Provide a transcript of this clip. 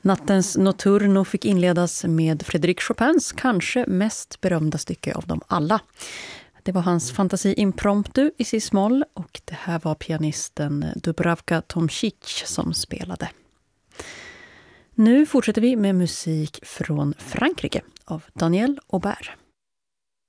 Nattens Notturno fick inledas med Frédéric Chopins kanske mest berömda stycke av dem alla. Det var hans fantasi impromptu i C-moll och det här var pianisten Dubravka Tomšič som spelade. Nu fortsätter vi med musik från Frankrike av Daniel Aubert.